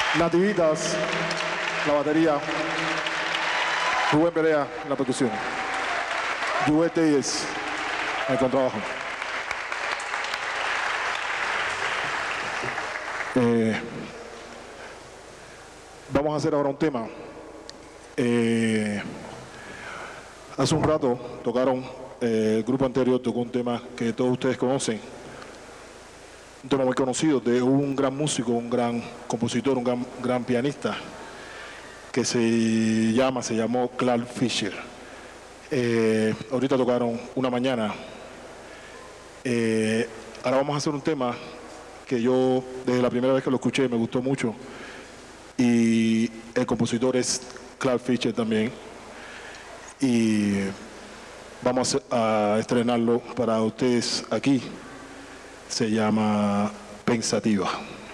Nativitas, la batería. Rubén Perea, la percusión. Joel Telles, el contrabajo. Vamos a hacer ahora un tema. Hace un rato tocaron, el grupo anterior tocó un tema que todos ustedes conocen, un tema muy conocido de un gran músico, un gran compositor, un gran pianista que se llamó Clark Fisher. Ahorita tocaron Una Mañana. Ahora vamos a hacer un tema que yo desde la primera vez que lo escuché me gustó mucho, y el compositor es Clark Fisher también, y vamos a estrenarlo para ustedes aquí. Se llama Pensativa.